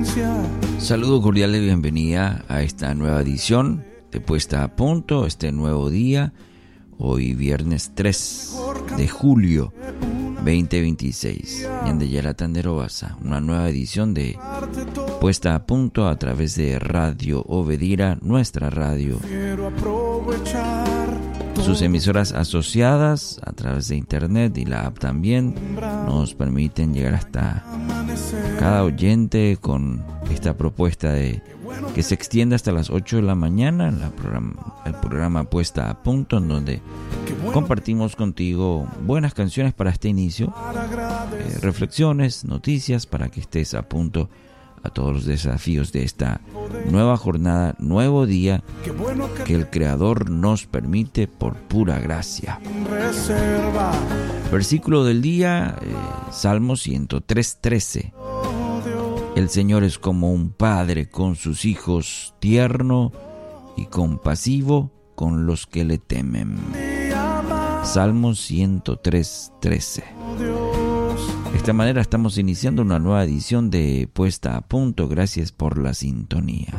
Saludo cordial de bienvenida a esta nueva edición de Puesta a Punto, este nuevo día, hoy viernes 3 de julio 2026. Yandeyala Tandero Basa, una nueva edición de Puesta a Punto a través de Radio Obedira, nuestra radio. Sus emisoras asociadas a través de internet y la app también nos permiten llegar hasta cada oyente con esta propuesta de que se extienda hasta las 8 de la mañana, el programa Puesta a Punto, en donde compartimos contigo buenas canciones para este inicio, reflexiones, noticias, para que estés a punto a todos los desafíos de esta nueva jornada, nuevo día que el Creador nos permite por pura gracia. Versículo del día, Salmo 103:13. El Señor es como un padre con sus hijos, tierno y compasivo con los que le temen. Salmo 103:13. De esta manera estamos iniciando una nueva edición de Puesta a Punto. Gracias por la sintonía.